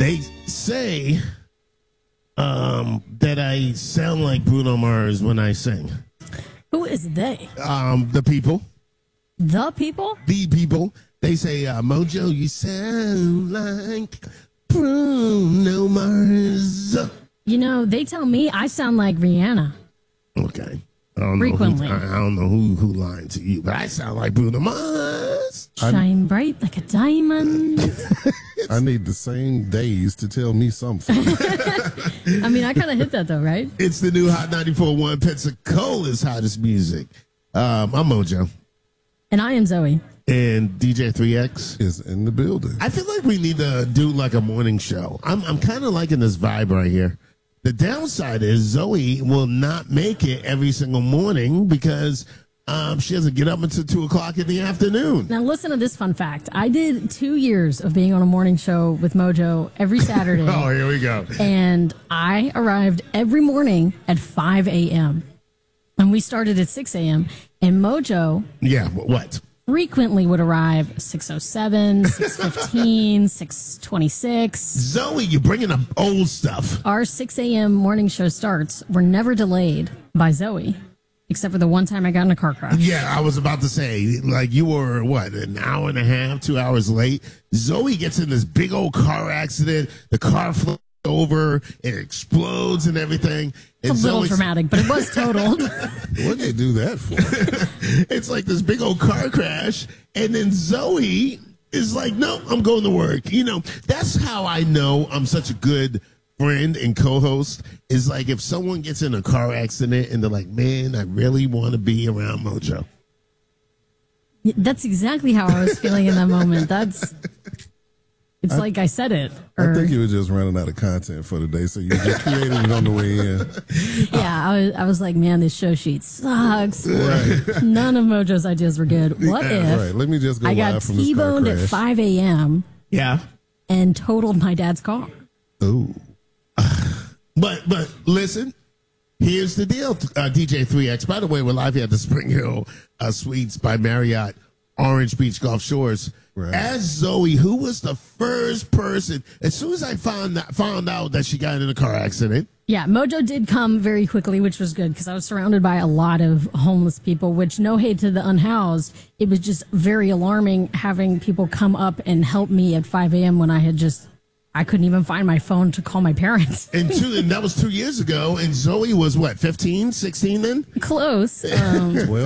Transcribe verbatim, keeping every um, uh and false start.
They say um, that I sound like Bruno Mars when I sing. Who is they? Um, the people. The people? The people. They say, uh, Mojo, you sound like Bruno Mars. You know, they tell me I sound like Rihanna. Okay. I don't Frequently. Know who, I don't know who, who lied to you, but I sound like Bruno Mars. Shine bright like a diamond. I need the same days to tell me something. I mean, I kind of hit that, though, right? It's the new Hot ninety-four point one Pensacola's hottest music. Um, I'm Mojo. And I am Zoe. And D J three X is in the building. I feel like we need to do like a morning show. I'm I'm kind of liking this vibe right here. The downside is Zoe will not make it every single morning because um, she doesn't get up until two o'clock in the afternoon. Now, listen to this fun fact. I did two years of being on a morning show with Mojo every Saturday. Oh, here we go. And I arrived every morning at five a.m. And we started at six a.m. And Mojo... Yeah, what? Frequently would arrive six oh seven, six fifteen, six twenty-six. Zoe, you're bringing up old stuff. Our six a.m. morning show starts were never delayed by Zoe, except for the one time I got in a car crash. Yeah, I was about to say, like, you were, what, an hour and a half, two hours late? Zoe gets in this big old car accident. The car flips over, it explodes and everything. It's and a little Zoe's, dramatic, but it was totaled. What'd they do that for? It's like this big old car crash, and then Zoe is like, no, I'm going to work. You know, that's how I know I'm such a good friend and co-host, is like if someone gets in a car accident and they're like, man, I really want to be around Mojo. That's exactly how I was feeling in that moment. That's... It's I, like I said it. Or, I think you were just running out of content for the day, so you just created it on the way in. Yeah, I was, I was like, man, this show sheet sucks. Right. None of Mojo's ideas were good. What if right. Let me just go I got live from this car T-boned crash. at five a.m. Yeah. and totaled my dad's car? Ooh. But, but listen, here's the deal, uh, D J three X. By the way, we're live here at the Spring Hill uh, Suites by Marriott, Orange Beach Gulf Shores. Right. As Zoe, who was the first person, as soon as I found that, found out that she got in a car accident. Yeah, Mojo did come very quickly, which was good because I was surrounded by a lot of homeless people, which no hate to the unhoused. It was just very alarming having people come up and help me at five a.m. when I had just, I couldn't even find my phone to call my parents. And, two, and that was two years ago, and Zoe was what, fifteen, sixteen then? Close. Um, well,